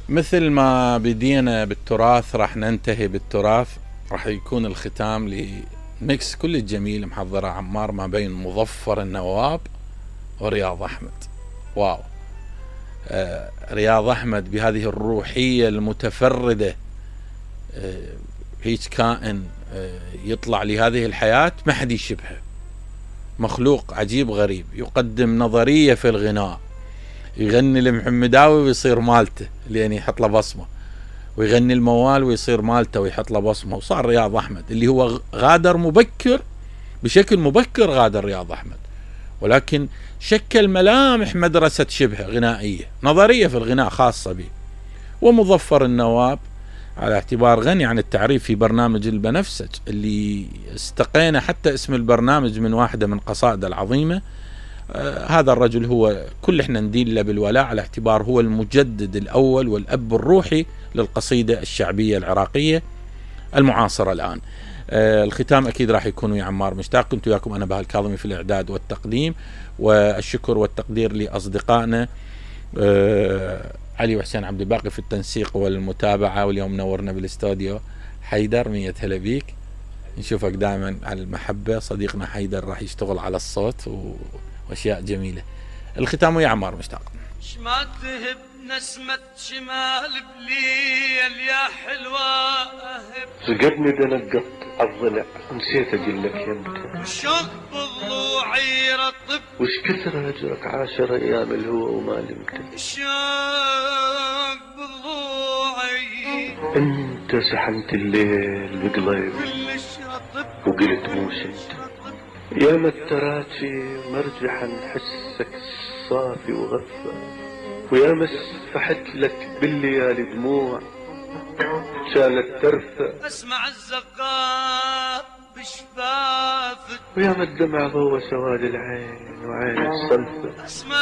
مثل ما بدينا بالتراث راح ننتهي بالتراث. راح يكون الختام لميكس كل الجميل محضرة عمار ما بين مظفر النواب ورياض أحمد. واو. رياض أحمد بهذه الروحية المتفردة، هيك كائن يطلع لهذه الحياة ما حد يشبهه، مخلوق عجيب غريب، يقدم نظرية في الغناء، يغني المحمداوي ويصير مالته لين يحط له بصمة، ويغني الموال ويصير مالته ويحط له بصمة. وصار رياض أحمد اللي هو غادر مبكر، بشكل مبكر غادر رياض أحمد، ولكن شكل ملامح مدرسة شبه غنائية، نظرية في الغناء خاصة به. ومظفر النواب على اعتبار غني عن التعريف في برنامج البنفسج اللي استقينا حتى اسم البرنامج من واحدة من قصائد العظيمة. هذا الرجل هو كل احنا ندين له بالولاء على اعتبار هو المجدد الأول والأب الروحي للقصيدة الشعبية العراقية المعاصرة الآن. الختام أكيد راح يكون ويا عمار مشتاق. كنت وياكم أنا بهاء الكاظمي في الإعداد والتقديم، والشكر والتقدير لأصدقائنا علي وحسين عبد الباقي في التنسيق والمتابعة، واليوم نورنا بالاستوديو حيدر. 100 هلا بيك، نشوفك دائما على المحبة. صديقنا حيدر راح يشتغل على الصوت وأشياء جميلة. الختام ويا عمار مشتاق. شما تهب نسمة شمال بليل يا حلوة أهب، سقدني دنقط الضلع نسيت أقول لك يمتى، والشوق بالضلوعي رطب، وش كثر هجرك 10 أيام الهوى وما لمته، الشوق بالضلوعي أنت سحنت الليل بقليب كلش رطب، وقلت مو شنت يا متراتي مرجحا حسك صافي وغفى، ويا مسفحت لك بالليالي دموع كانت ترفع، أسمع الزقار بشفافك، ويا ما الدمع ضوى سواد العين وعين الصلفة، أسمع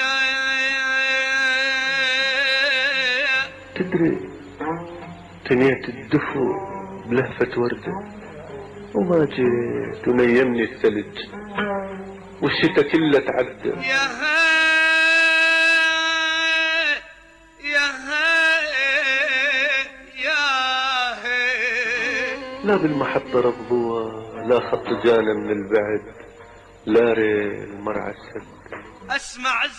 تدري تنيت الدفو بلهفة وردة وما جيت ونيمني الثلج والشتا كله تعدى، يا هاي يا هاي يا هاي، لا بالمحطة رضوة لا خط جانا من البعد لا ريل مرعى السد، أسمع